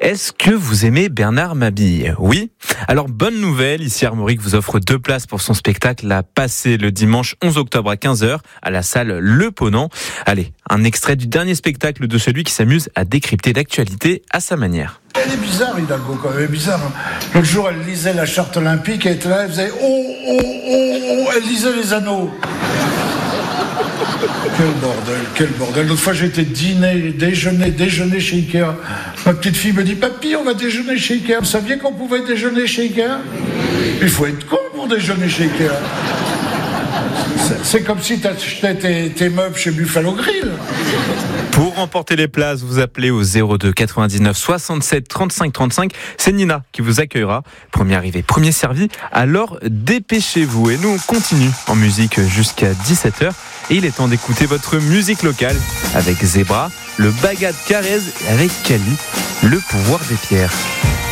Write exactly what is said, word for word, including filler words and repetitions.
Est-ce que vous aimez Bernard Mabille ? Oui ? Alors bonne nouvelle, ici Armorique vous offre deux places pour son spectacle à passer le dimanche onze octobre à quinze heures à la salle Le Ponant. Allez, un extrait du dernier spectacle de celui qui s'amuse à décrypter l'actualité à sa manière. Elle est bizarre, Hidalgo, quand même. Elle est bizarre. Hein. L'autre jour, elle lisait la charte olympique, elle était là, elle faisait oh, oh, oh, oh, elle lisait les anneaux. Quel bordel, quel bordel. L'autre fois, j'étais dîner, déjeuner, déjeuner chez Ikea. Ma petite fille me dit, papy, on va déjeuner chez Ikea. Vous saviez qu'on pouvait déjeuner chez Ikea ? Il faut être con pour déjeuner chez Ikea. C'est, c'est comme si tu achetais tes, tes meubles chez Buffalo Grill. Pour remporter les places, vous appelez au zéro deux quatre-vingt-dix-neuf soixante-sept trente-cinq trente-cinq. C'est Nina qui vous accueillera. Premier arrivé, premier servi. Alors dépêchez-vous. Et nous, on continue en musique jusqu'à dix-sept heures. Et il est temps d'écouter votre musique locale avec Zebra, le Bagad Carrez et avec Kali, le pouvoir des pierres.